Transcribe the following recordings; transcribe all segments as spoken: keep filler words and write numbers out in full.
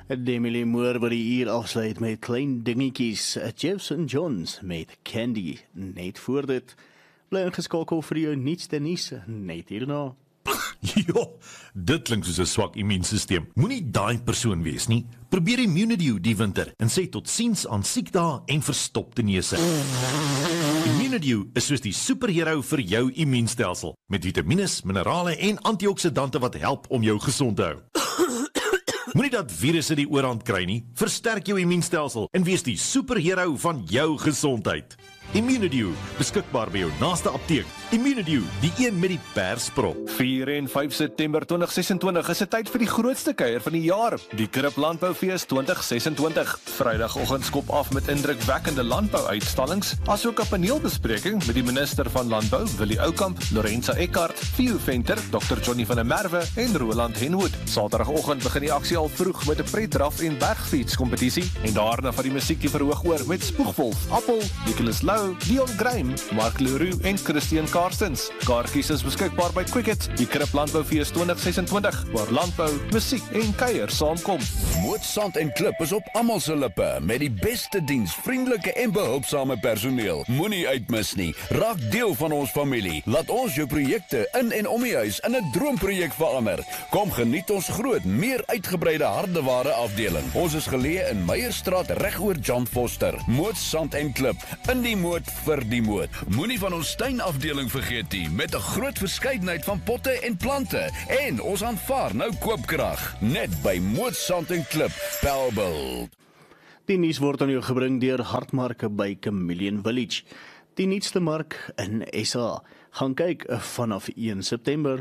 Emily Moore wat die uur afsluit met klein dingetjies. Jefferson Johns met Candy. Net voor dit. Bly ingeskakel vir jou nuutste nuus. Net hierna. Ja, dit klink soos 'n swak immuunstelsel. Moenie daai persoon wees nie. Probeer Immunidew die winter en sê tot siens aan siekdae en verstopte neuse. Immunidew is soos die superhero vir jou immuunstelsel, met vitamiene, minerale en antioksidante wat help om jou gesond te hou. Moenie dat virusse die oorhand kry nie. Versterk jou immuunstelsel en wees die superhero van jou gesondheid. Immunidew, beskikbaar by jou naaste apteek. Immunidew, die een met die persprop. vier en vyf September twintig sesentwintig is 'n tyd vir die grootste kuier van die jaar, die Krip Landboufees twintig sesentwintig. Vrydagoggend skop af met indrukwekkende landbouuitstallings, asook 'n paneelbespreking met die minister van Landbou, Willie Oukamp, Lorenza Eckart, Theo Venter, dokter Johnny van der Merwe en Roland Henwood. Saterdagoggend begin die aksie al vroeg met 'n pretdraf en bergfietskompetisie en daarna van die musiek die verhoog oor met Spoegwolf, Appel, Nicholas Lou, Dion Graham, Mark Leroux en Christian Karstens. Kaartjies is beskikbaar by Quicket, die Krip Landboufees twintig sesentwintig, waar landbou, musiek en kuier saamkom. Moot Sand en Klip is op almal se lippe met die beste diens, vriendelike en behulpsame personeel. Moenie uitmis nie. Raak deel van ons familie. Laat ons jou projekte in en om die huis in 'n droomprojek verander. Kom geniet ons groot, meer uitgebreide hardeware afdeling. Ons is geleë in Meyerstraat regoor John Foster. Moot Sand en Klip, in die moot vir die moot. Moenie van ons tuinafdeling vergeet nie, met 'n groot verskeidenheid van potte en plante. En ons aanvaar nou koopkrag, net by Moot Sand en Klip, Bellville. Die nuus word aan jou gebring deur Hartmark by Chameleon Village. Die nuutste mark in S A. Gaan kyk vanaf een September.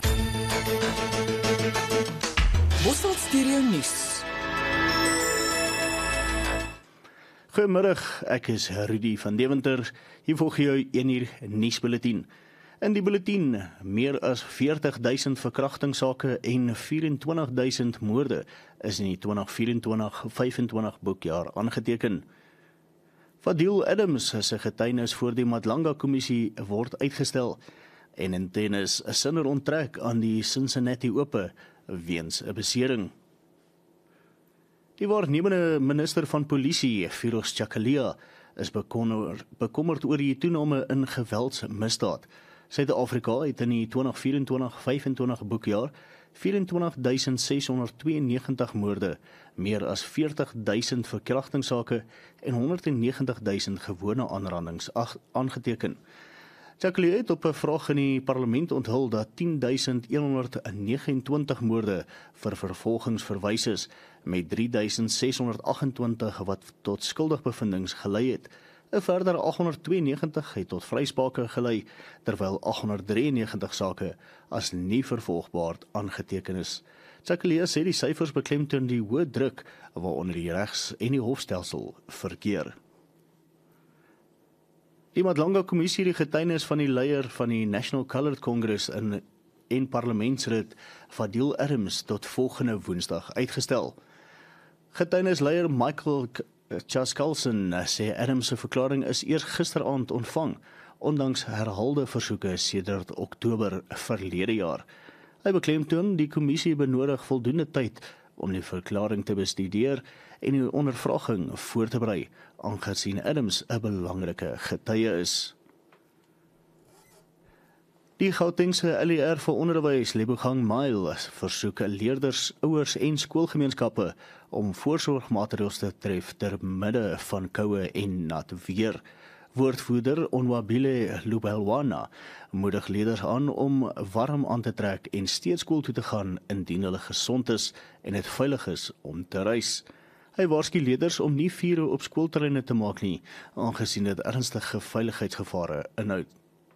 Bosveld Stereo Nuus. Goeiemiddag, ek is Rudy van Deventer. Hier volg jou een uur nuusbulletin. In die bulletin, meer as veertig duisend verkrachtingssake en vyf-en-twintig duisend moorde is in die twintig vyf-en-twintig vyf-en-twintig boekjaar aangeteken. Fadil Adams se getuienis voor die Madlanga-kommissie word uitgestel en in tennis 'n sinner onttrek aan die Cincinnati Ope weens 'n besering. Die waarnemende minister van polisie, Firoz Chakalia, is bekommerd, bekommerd oor die toename in geweldsmisdaad. Suid-Afrika het in die twintig vyf-en-twintig vyf-en-twintig boekjaar vyf-en-twintig duisend ses honderd tweeënnegentig moorde, meer as veertig duisend verkrachtingssake en honderd negentig duisend gewone aanrandings aangeteken. Chakalia het op 'n vraag in die parlement onthul dat tien duisend een honderd negenentwintig moorde vir vervolgings verwys is, met drie duisend ses honderd agt-en-twintig wat tot skuldigbevindings gelei het. 'n Verdere agt honderd tweeënnegentig het tot vrysprake gelei, terwyl agt honderd drieënnegentig sake as nie vervolgbaar aangeteken is. Chakalia sê die syfers beklemtoon die hoë druk waaronder die regs- en die hofstelsel verkeer. Die Madlanga-kommissie die getuienis van die leier van die National Coloured Congress in en parlementsrit Fadil Adams tot volgende Woensdag uitgestel. Getuienisleier Michael Chaskalson sê Adams se verklaring is eers gisteraand ontvang, ondanks herhaalde versoeke sedert Oktober verlede jaar. Hy beklemtoon die kommissie benodig voldoende tyd om die verklaring te bestudeer en die ondervraging voor te berei, aangesien Adams 'n belangrike getuie is. Die Gautengse L E R vir onderwys, Lebogang Mile, versoek leerders, ouers en skoolgemeenskappe om voorsorgmaatreëls te tref ter midde van koue en nat weer. Woordvoerder Onwabile Lubelwana moedig leerders aan om warm aan te trek en steeds skool toe te gaan indien hulle gesond is en dit veilig is om te reis. Hy waarsku leerders om nie vure op skoolterreine te maak nie, aangesien dit ernstige veiligheidsgevare inhoud.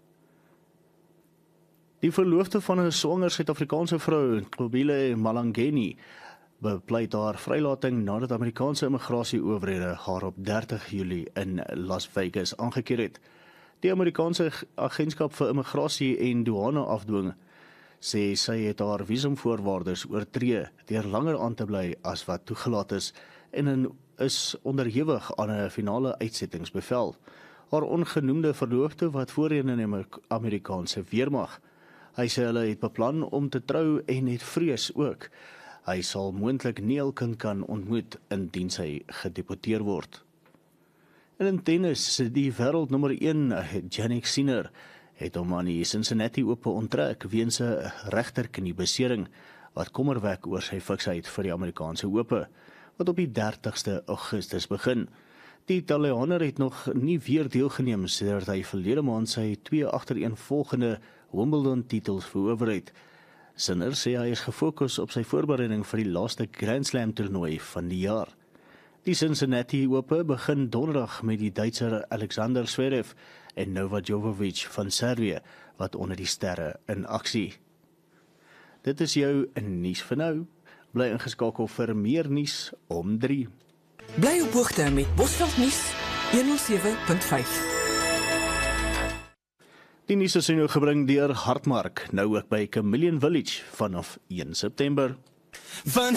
Die verloofde van 'n swanger Suid-Afrikaanse vrou, Nqobile Malangeni, bepleit haar vrylating nadat Amerikaanse immigrasieowerhede haar op dertig Julie in Las Vegas aangekeer het. Die Amerikaanse agentskap vir immigrasie en douane afdwing sê sy het haar visumvoorwaardes oortree deur langer aan te bly as wat toegelaat is en is onderhewig aan 'n finale uitsettingsbevel. Haar ongenoemde verloofde wat voorheen in die Amerikaanse weermag. Hy sê hulle het beplan om te trou en het vrees ook. Hy sal moontlik nie elkeen kan ontmoet indien hy gedeporteer word. En in tennis, die wêreldnommer een, Jannik Sinner, het hom aan die Cincinnati Ope onttrek weens 'n regterkniebesering wat kommer wek oor sy fiksheid vir die Amerikaanse Ope, wat op die dertigste Augustus begin. Die Italiaaner het nog nie weer deelgeneem sedert hy verlede maand sy twee agtereenvolgende Wimbledon-titels verower het. Sinner sê hy is gefokus op sy voorbereiding vir die laaste Grand Slam toernooi van die jaar. Die Cincinnati Ope begin donderdag met die Duitser Alexander Zverev en Novak Djokovic van Servië, wat onder die sterre in aksie. Dit is jou nuus vir nou. Bly ingeskakel vir meer nuus om drie. Bly op hoogte met Bosveld nuus honderd sewe punt vyf. Die nuus is nou gebring deur Hartmark, nou ook by Chameleon Village vanaf een September. Van